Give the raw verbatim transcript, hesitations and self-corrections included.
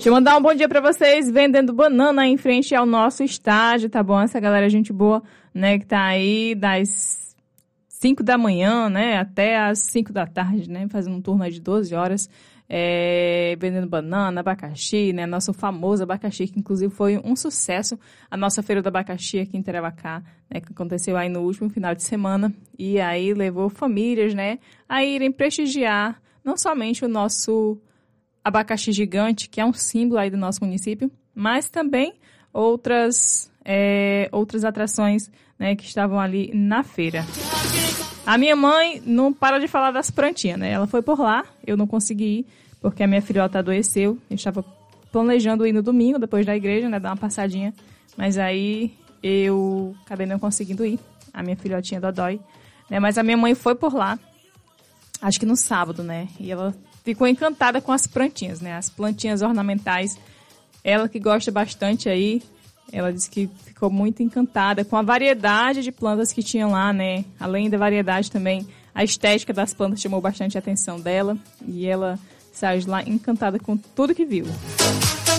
Deixa eu mandar um bom dia pra vocês, vendendo banana em frente ao nosso estádio, tá bom? Essa galera, gente boa, né, que tá aí das cinco da manhã, né, até as cinco da tarde, né, fazendo um turno aí de doze horas, é, vendendo banana, abacaxi, né, nosso famoso abacaxi, que inclusive foi um sucesso, a nossa feira do abacaxi aqui em Tarauacá, né, que aconteceu aí no último final de semana, e aí levou famílias, né, a irem prestigiar não somente o nosso abacaxi gigante, que é um símbolo aí do nosso município, mas também outras, é, outras atrações, né, que estavam ali na feira. A minha mãe não para de falar das plantinhas, né? Ela foi por lá, eu não consegui ir, porque a minha filhota adoeceu. Eu estava planejando ir no domingo, depois da igreja, né, dar uma passadinha, mas aí eu acabei não conseguindo ir. A minha filhotinha dodói, né? Mas a minha mãe foi por lá, acho que no sábado, né? E ela ficou encantada com as plantinhas, né? As plantinhas ornamentais. Ela que gosta bastante aí, ela disse que ficou muito encantada com a variedade de plantas que tinham lá, né? Além da variedade também, a estética das plantas chamou bastante a atenção dela. E ela saiu de lá encantada com tudo que viu.